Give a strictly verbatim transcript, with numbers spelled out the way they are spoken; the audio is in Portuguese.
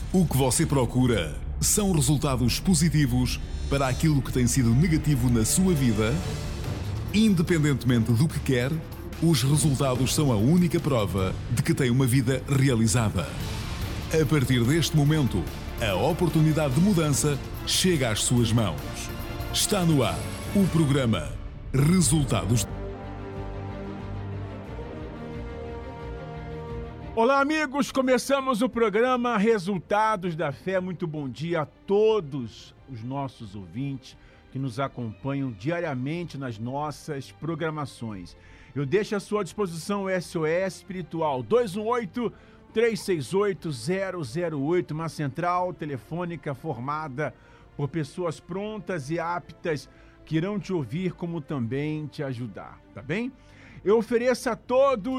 O que você procura são resultados positivos para aquilo que tem sido negativo na sua vida? Independentemente do que quer, os resultados são a única prova de que tem uma vida realizada. A partir deste momento, a oportunidade de mudança chega às suas mãos. Está no ar o programa Resultados. Olá, amigos! Começamos o programa Resultados da Fé. Muito bom dia a todos os nossos ouvintes que nos acompanham diariamente nas nossas programações. Eu deixo à sua disposição o S O S Espiritual dois um oito, três seis oito, zero zero oito, uma central telefônica formada por pessoas prontas e aptas que irão te ouvir como também te ajudar, tá bem? Eu ofereço a todos